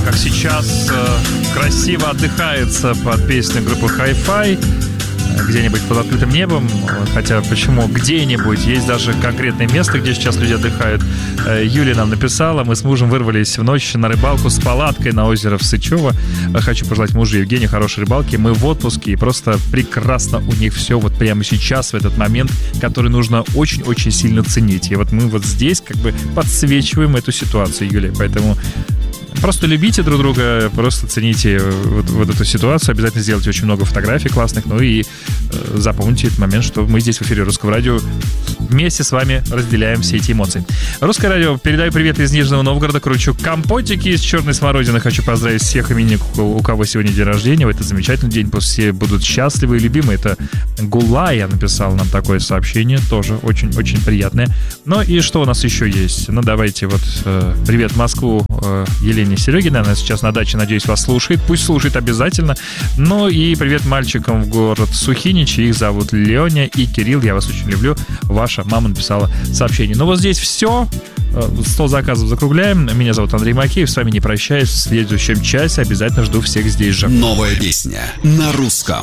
как сейчас красиво отдыхается под песню группы Hi-Fi где-нибудь под открытым небом. Хотя почему где-нибудь? Есть даже конкретное место, где сейчас люди отдыхают. Юлия нам написала: мы с мужем вырвались в ночь на рыбалку с палаткой на озеро в Сычево. Хочу пожелать мужу Евгению хорошей рыбалки. Мы в отпуске, и просто прекрасно у них все вот прямо сейчас, в этот момент, который нужно очень-очень сильно ценить. И вот мы вот здесь как бы подсвечиваем эту ситуацию, Юлия. Поэтому просто любите друг друга, просто цените вот эту ситуацию. Обязательно сделайте очень много фотографий классных. Ну и запомните этот момент, что мы здесь в эфире Русского радио вместе с вами разделяем все эти эмоции. Русское радио, передаю привет из Нижнего Новгорода. Кручу компотики из черной смородины. Хочу поздравить всех именинников, у кого сегодня день рождения. В этот замечательный день пусть все будут счастливы и любимы. Это Гулая написал нам такое сообщение. Тоже очень-очень приятное. Ну и что у нас еще есть? Ну давайте вот привет в Москву Елене Серегиной. Она сейчас на даче, надеюсь, вас слушает. Пусть слушает обязательно. Ну и привет мальчикам в город Сухиничи. Их зовут Леня и Кирилл. Я вас очень люблю. Ваша мама написала сообщение. Ну вот здесь все. 100 заказов закругляем. Меня зовут Андрей Макеев. С вами не прощаюсь. В следующем часе обязательно жду всех здесь же. Новая песня на русском.